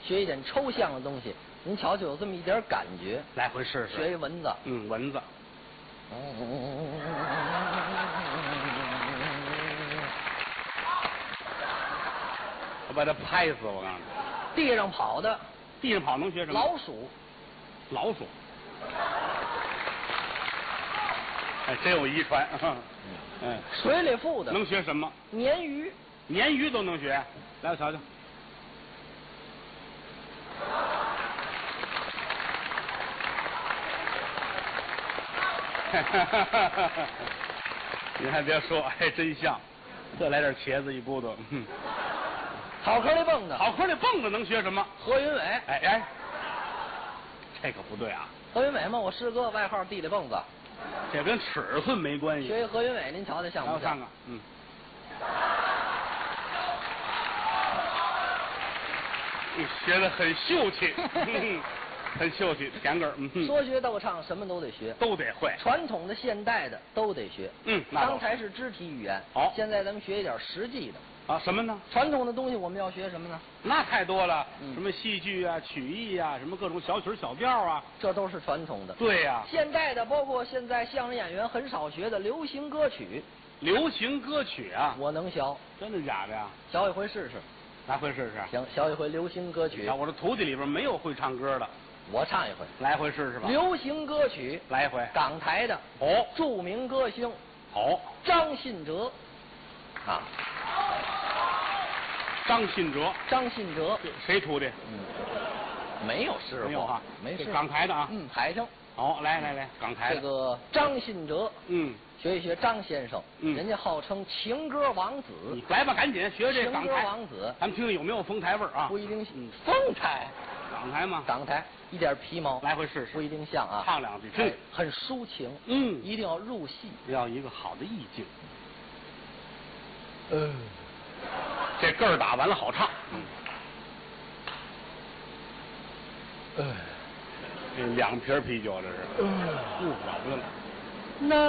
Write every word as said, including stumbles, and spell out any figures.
学一点抽象的东西，您瞧就有这么一点感觉。 来回试试。 学一蚊子。 嗯，蚊子。我把它拍死！我告诉你， 地上跑的， 地上跑能学什么？ 老鼠。 老鼠。哎，真有遗传。嗯。 水里浮的能学什么？ 鲶鱼。 鲶鱼都能学，来我瞧瞧。你还别说，还真像。再来点茄子一咕嘟。嗯。 草壳里蹦的。 草壳里蹦的能学什么？ 何云伟。 哎哎，这可不对啊。 何云伟嘛，我师哥外号地里蹦子。 这跟尺寸没关系。 学一何云伟，您瞧瞧像不像？ 我看看，嗯。你学得很秀气。很秀气，甜根儿。嗯， 说学逗唱什么都得学， 都得会， 传统的、现代的都得学。 嗯， 刚才是肢体语言， 好， 现在咱们学一点实际的。 啊，什么呢？ 传统的东西我们要学什么呢？ 那太多了， 嗯、 什么戏剧啊、曲艺啊，什么各种小曲小调啊， 这都是传统的。 对呀、啊， 现代的包括现在相声演员很少学的流行歌曲。 流行歌曲啊， 我能学。 真的假的呀？ 学一回试试。 来回试试。 行，学一回流行歌曲。 啊，我这徒弟里边没有会唱歌的。 我唱一回， 来回试试吧。 流行歌曲， 来一回。 港台的哦， 著名歌星， 哦， 张信哲，啊， 张信哲， 张信哲， 谁徒弟？ 嗯，没有师傅， 没有哈， 没师傅。 港台的啊， 嗯，海上。 哦，来来来，港台这个张信哲， 嗯， 学一学张先生， 嗯， 人家号称情歌王子。 你来吧，赶紧学这港台。 情歌王子， 咱们听听有没有丰台味儿啊？ 不一定， 嗯， 丰台。 港台吗？ 港台一点皮毛， 来回试试， 不一定像啊。 唱两句，听， 很抒情， 嗯， 一定要入戏， 要一个好的意境。 嗯， 这个儿打完了好唱。嗯， 嗯， 这两瓶啤酒这是， 嗯， 不了不得了。 那。